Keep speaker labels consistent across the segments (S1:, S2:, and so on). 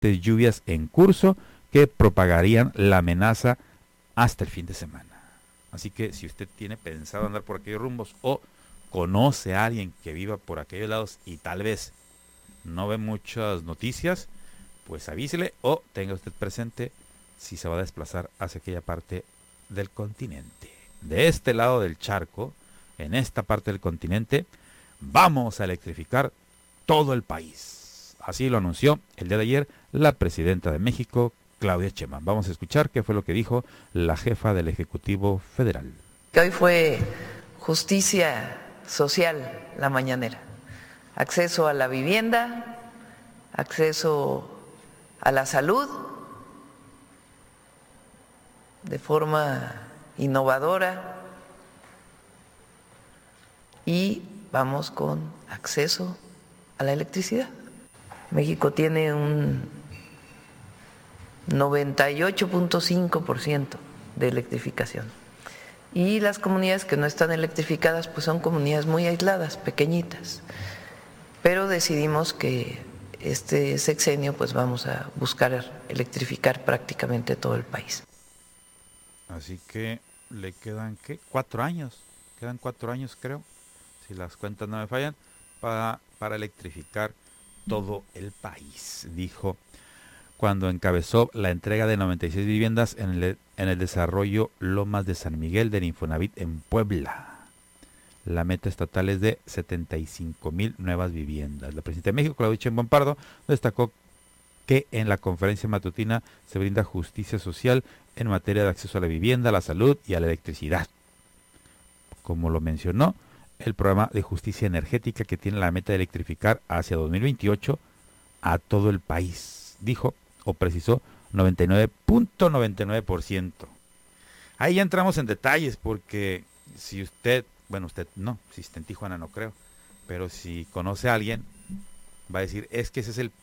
S1: lluvias en curso que propagarían la amenaza hasta el fin de semana. Así que si usted tiene pensado andar por aquellos rumbos o conoce a alguien que viva por aquellos lados y tal vez no ve muchas noticias, pues avísele o tenga usted presente si se va a desplazar hacia aquella parte del continente. De este lado del charco, en esta parte del continente, vamos a electrificar todo el país. Así lo anunció el día de ayer la presidenta de México, Claudia Sheinbaum. Vamos a escuchar qué fue lo que dijo la jefa del Ejecutivo Federal.
S2: Hoy fue justicia social la mañanera. Acceso a la vivienda, acceso a la salud, de forma innovadora, y vamos con acceso a la electricidad. México tiene un 98.5% de electrificación. Y las comunidades que no están electrificadas pues son comunidades muy aisladas, pequeñitas. Pero decidimos que este sexenio pues vamos a buscar electrificar prácticamente todo el país.
S1: Así que le quedan, ¿qué? 4 años. Quedan 4 años, creo, si las cuentas no me fallan, para electrificar todo el país, dijo cuando encabezó la entrega de 96 viviendas en el desarrollo Lomas de San Miguel del Infonavit en Puebla. La meta estatal es de 75,000 nuevas viviendas. La presidenta de México, Claudia Sheinbaum Pardo, destacó que en la conferencia matutina se brinda justicia social en materia de acceso a la vivienda, a la salud y a la electricidad. Como lo mencionó, el programa de justicia energética que tiene la meta de electrificar hacia 2028 a todo el país, dijo o precisó 99.99%. Ahí ya entramos en detalles porque si usted no, si está en Tijuana no creo, pero si conoce a alguien va a decir, es que ese es el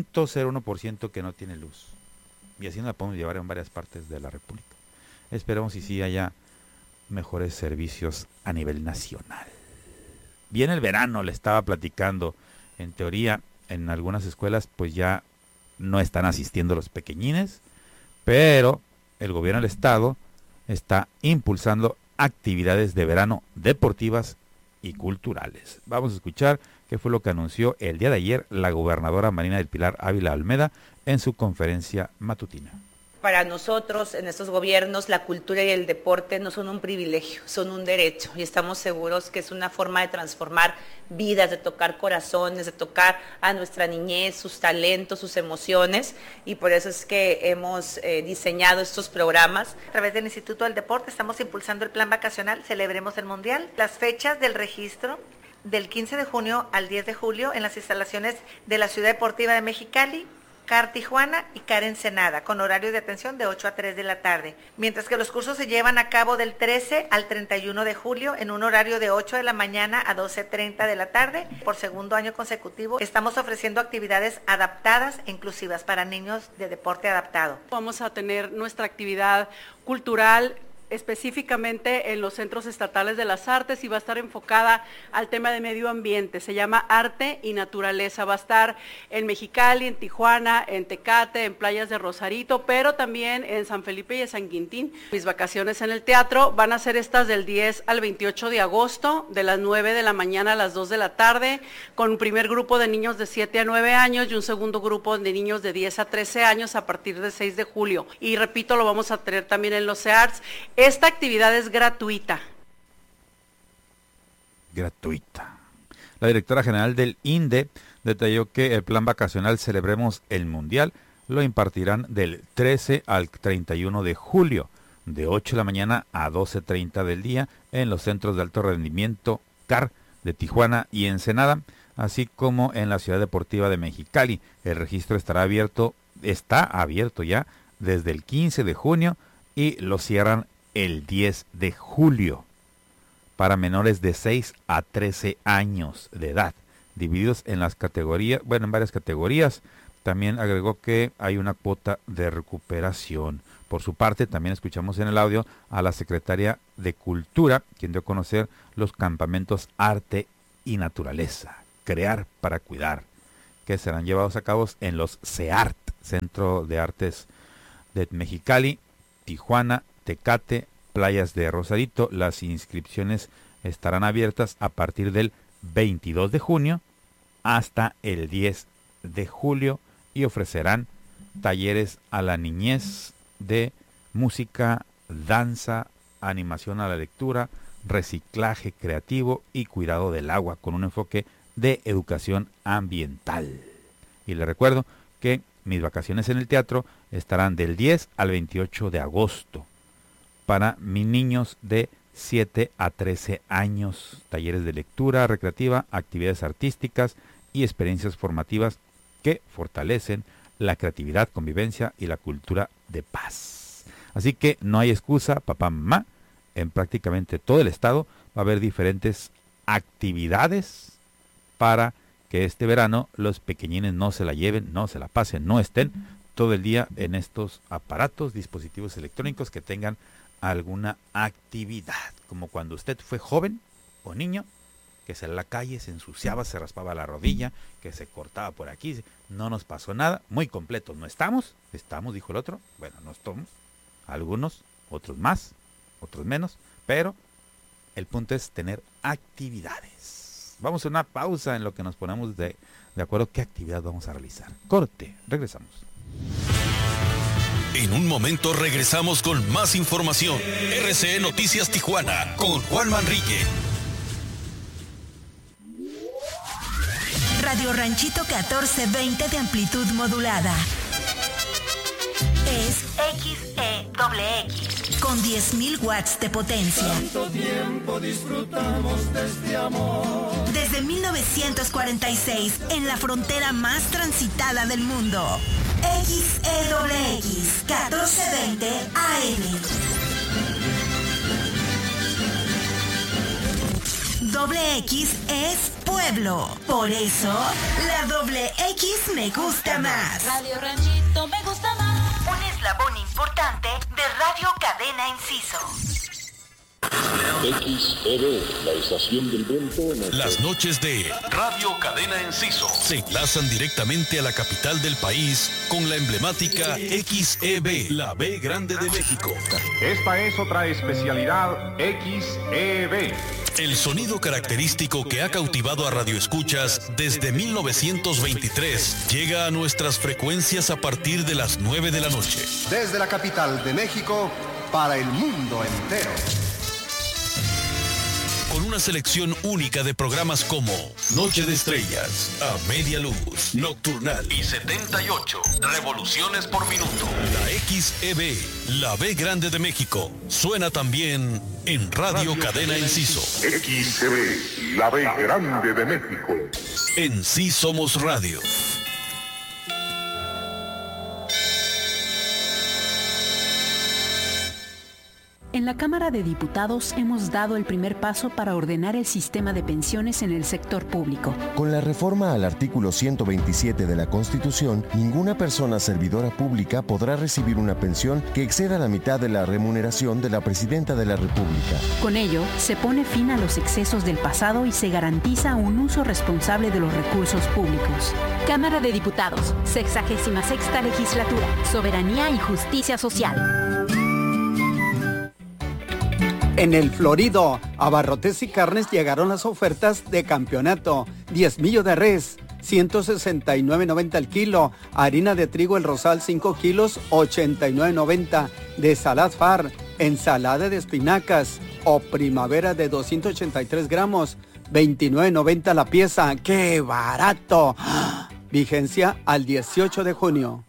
S1: 0.01% que no tiene luz. Y así nos la podemos llevar en varias partes de la República. Esperemos y sí haya mejores servicios a nivel nacional. Viene el verano, le estaba platicando. En teoría, en algunas escuelas pues ya no están asistiendo los pequeñines, pero el gobierno del estado está impulsando actividades de verano deportivas y culturales. Vamos a escuchar qué fue lo que anunció el día de ayer la gobernadora Marina del Pilar Ávila Olmeda en su conferencia matutina.
S3: Para nosotros, en estos gobiernos, la cultura y el deporte no son un privilegio, son un derecho, y estamos seguros que es una forma de transformar vidas, de tocar corazones, de tocar a nuestra niñez, sus talentos, sus emociones, y por eso es que hemos diseñado estos programas.
S4: A través del Instituto del Deporte estamos impulsando el plan vacacional Celebremos el Mundial. Las fechas del registro del 15 de junio al 10 de julio en las instalaciones de la Ciudad Deportiva de Mexicali, CAR Tijuana y CAR Ensenada, con horario de atención de 8 a 3 de la tarde. Mientras que los cursos se llevan a cabo del 13 al 31 de julio en un horario de 8 de la mañana a 12:30 de la tarde. Por segundo año consecutivo estamos ofreciendo actividades adaptadas e inclusivas para niños de deporte adaptado.
S5: Vamos a tener nuestra actividad cultural específicamente en los centros estatales de las artes y va a estar enfocada al tema de medio ambiente. Se llama Arte y Naturaleza. Va a estar en Mexicali, en Tijuana, en Tecate, en playas de Rosarito, pero también en San Felipe y en San Quintín. Mis vacaciones en el teatro van a ser estas del 10 al 28 de agosto, de las 9 de la mañana a las 2 de la tarde, con un primer grupo de niños de 7 a 9 años y un segundo grupo de niños de 10 a 13 años a partir del 6 de julio. Y repito, lo vamos a tener también en los CEARTS. Esta actividad es gratuita.
S1: Gratuita. La directora general del INDE detalló que el plan vacacional Celebremos el Mundial lo impartirán del 13 al 31 de julio, de 8 de la mañana a 12:30 del día, en los centros de alto rendimiento CAR de Tijuana y Ensenada, así como en la Ciudad Deportiva de Mexicali. El registro está abierto ya desde el 15 de junio y lo cierran el 10 de julio para menores de 6 a 13 años de edad, divididos en las categorías, en varias categorías. También agregó que hay una cuota de recuperación. Por su parte, también escuchamos en el audio a la secretaria de Cultura, quien dio a conocer los campamentos Arte y Naturaleza, Crear para Cuidar, que serán llevados a cabo en los CEART, Centro de Artes de Mexicali, Tijuana, Tecate, Playas de Rosarito. Las inscripciones estarán abiertas a partir del 22 de junio hasta el 10 de julio y ofrecerán talleres a la niñez de música, danza, animación a la lectura, reciclaje creativo y cuidado del agua, con un enfoque de educación ambiental. Y les recuerdo que mis vacaciones en el teatro estarán del 10 al 28 de agosto para mis niños de 7 a 13 años, talleres de lectura recreativa, actividades artísticas y experiencias formativas que fortalecen la creatividad, convivencia y la cultura de paz. Así que no hay excusa, papá, mamá, en prácticamente todo el estado va a haber diferentes actividades para que este verano los pequeñines no se la lleven, no se la pasen, no estén todo el día en estos aparatos, dispositivos electrónicos, que tengan alguna actividad, como cuando usted fue joven o niño, que se en la calle se ensuciaba, se raspaba la rodilla, que se cortaba por aquí, no nos pasó nada, muy completos no estamos, dijo el otro, bueno, no estamos, algunos, otros más, otros menos, pero el punto es tener actividades. Vamos a una pausa en lo que nos ponemos de acuerdo qué actividad vamos a realizar. Corte, regresamos.
S6: En un momento regresamos con más información. RCE Noticias Tijuana con Juan Manrique.
S7: Radio Ranchito 1420 de amplitud modulada. Es XEXX con 10.000 watts de potencia.
S8: Tanto tiempo disfrutamos de este amor.
S7: Desde 1946, en la frontera más transitada del mundo. XEXX 1420 AM. Doble X es pueblo. Por eso, la doble X me gusta más.
S9: Radio Ranchito me gusta más.
S7: Un eslabón importante de Radio Cadena Enciso.
S10: XEB, la estación del viento.
S6: Las noches de Radio Cadena Enciso se enlazan directamente a la capital del país con la emblemática XEB, la B Grande de México.
S11: Esta es otra especialidad XEB.
S6: El sonido característico que ha cautivado a radioescuchas desde 1923 llega a nuestras frecuencias a partir de las 9 de la noche.
S12: Desde la capital de México para el mundo entero.
S6: Con una selección única de programas como Noche de Estrellas, A Media Luz, Nocturnal y 78 revoluciones por minuto. La XEB, la B Grande de México, suena también en Radio Cadena Enciso.
S10: XEB, la B Grande de México.
S6: En Sí Somos Radio.
S13: En la Cámara de Diputados hemos dado el primer paso para ordenar el sistema de pensiones en el sector público.
S14: Con la reforma al artículo 127 de la Constitución, ninguna persona servidora pública podrá recibir una pensión que exceda la mitad de la remuneración de la Presidenta de la República.
S13: Con ello, se pone fin a los excesos del pasado y se garantiza un uso responsable de los recursos públicos.
S15: Cámara de Diputados, 66ª Legislatura, Soberanía y Justicia Social.
S16: En el Florido, Abarrotes y Carnes llegaron las ofertas de campeonato. 10 millo de res, 169.90 el kilo. Harina de trigo El Rosal 5 kilos, 89.90. De Salad Far, ensalada de espinacas o primavera de 283 gramos, 29.90 la pieza. ¡Qué barato! Vigencia al 18 de junio.